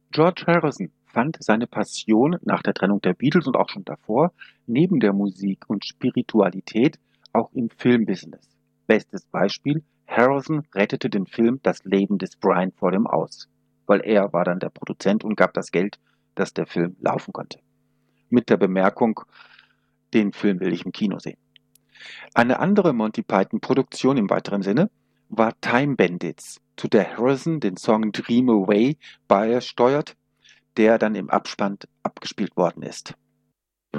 George Harrison fand seine Passion nach der Trennung der Beatles und auch schon davor, neben der Musik und Spiritualität, auch im Filmbusiness. Bestes Beispiel: Harrison rettete den Film Das Leben des Brian vor dem Aus, weil er war dann der Produzent und gab das Geld, dass der Film laufen konnte. Mit der Bemerkung: Den Film will ich im Kino sehen. Eine andere Monty-Python-Produktion im weiteren Sinne war Time Bandits, zu der Harrison den Song Dream Away beisteuert, der dann im Abspann abgespielt worden ist.